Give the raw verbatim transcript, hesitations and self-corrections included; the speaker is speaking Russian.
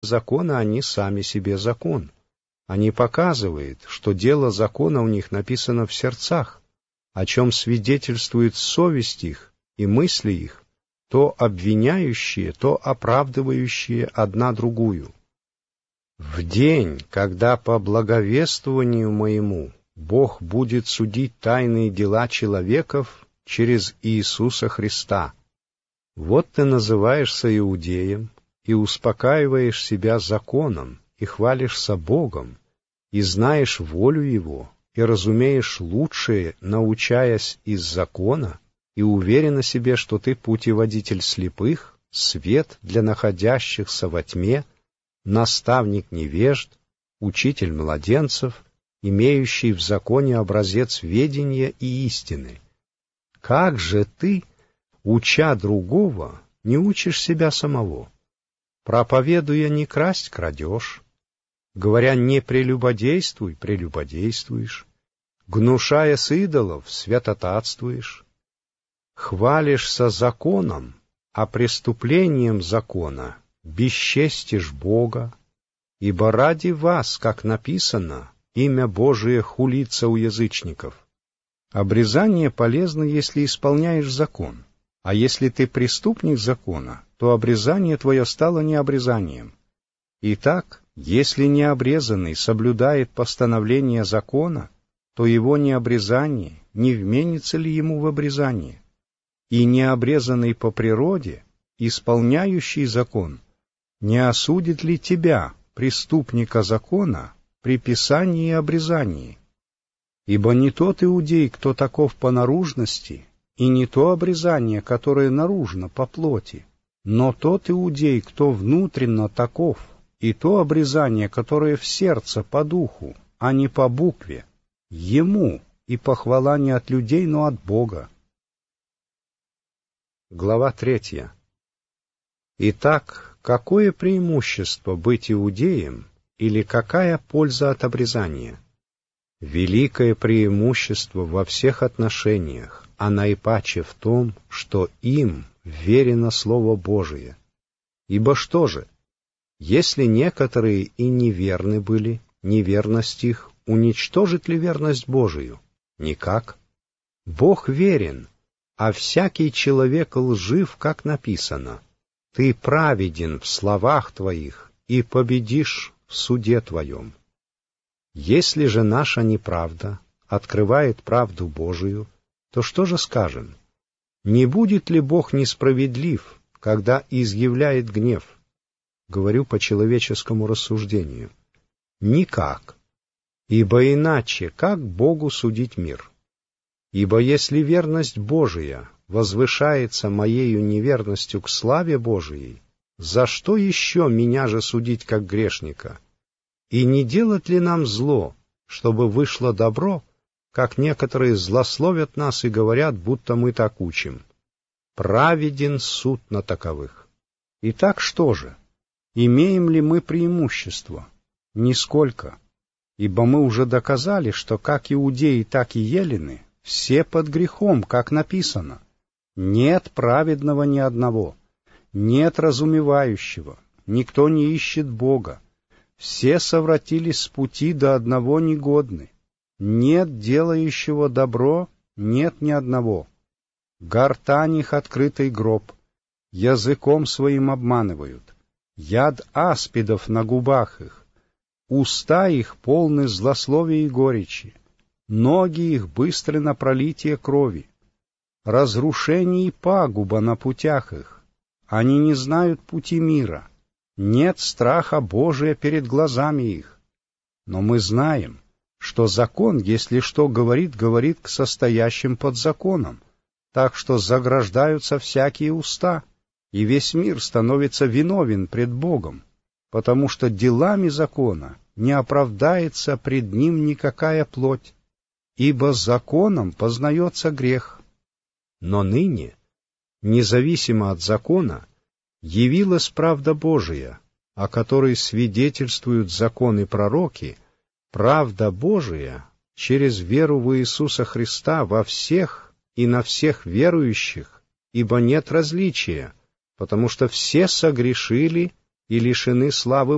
закона они сами себе закон. Они показывают, что дело закона у них написано в сердцах, о чем свидетельствует совесть их и мысли их, то обвиняющие, то оправдывающие одна другую. В день, когда по благовествованию моему Бог будет судить тайные дела человеков через Иисуса Христа, вот ты называешься иудеем и успокаиваешь себя законом, и хвалишься Богом, и знаешь волю Его, и разумеешь лучшее, научаясь из закона, и уверен о себе, что ты путеводитель слепых, свет для находящихся во тьме, наставник невежд, учитель младенцев, имеющий в законе образец ведения и истины. Как же ты, уча другого, не учишь себя самого? Проповедуя не красть, крадешь, говоря не прелюбодействуй, прелюбодействуешь, гнушая с идолов, святотатствуешь, хвалишься законом, а преступлением закона бесчестишь Бога, ибо ради вас, как написано, имя Божие хулится у язычников. Обрезание полезно, если исполняешь закон, а если ты преступник закона, то обрезание твое стало необрезанием. Итак, если необрезанный соблюдает постановление закона, то его необрезание не вменится ли ему в обрезание? И необрезанный по природе, исполняющий закон, не осудит ли тебя, преступника закона, при писании и обрезании? Ибо не тот иудей, кто таков по наружности, и не то обрезание, которое наружно по плоти, но тот иудей, кто внутренно таков, и то обрезание, которое в сердце по духу, а не по букве, ему и похвала не от людей, но от Бога. Глава третья. Итак, какое преимущество быть иудеем, или какая польза от обрезания? Великое преимущество во всех отношениях, а наипаче в том, что им верено Слово Божие. Ибо что же, если некоторые и неверны были, неверность их уничтожит ли верность Божию? Никак. Бог верен, а всякий человек лжив, как написано: «Ты праведен в словах твоих и победишь в суде твоем». Если же наша неправда открывает правду Божию, то что же скажем? Не будет ли Бог несправедлив, когда изъявляет гнев? Говорю по человеческому рассуждению. Никак. Ибо иначе как Богу судить мир? Ибо если верность Божия возвышается моею неверностью к славе Божией, за что еще меня же судить как грешника? И не делать ли нам зло, чтобы вышло добро, как некоторые злословят нас и говорят, будто мы так учим? Праведен суд на таковых. Итак, что же? Имеем ли мы преимущество? Нисколько. Ибо мы уже доказали, что как иудеи, так и елены, все под грехом, как написано. Нет праведного ни одного, нет разумевающего, никто не ищет Бога. Все совратились с пути, до одного негодны. Нет делающего добро, нет ни одного. Гортань их открытый гроб, языком своим обманывают. Яд аспидов на губах их, уста их полны злословия и горечи, ноги их быстры на пролитие крови. Разрушение и пагуба на путях их, они не знают пути мира. Нет страха Божия перед глазами их. Но мы знаем, что закон, если что говорит, говорит к состоящим под законом, так что заграждаются всякие уста, и весь мир становится виновен пред Богом, потому что делами закона не оправдается пред ним никакая плоть, ибо законом познается грех. Но ныне, независимо от закона, явилась правда Божия, о которой свидетельствуют законы и пророки, правда Божия через веру в Иисуса Христа во всех и на всех верующих, ибо нет различия, потому что все согрешили и лишены славы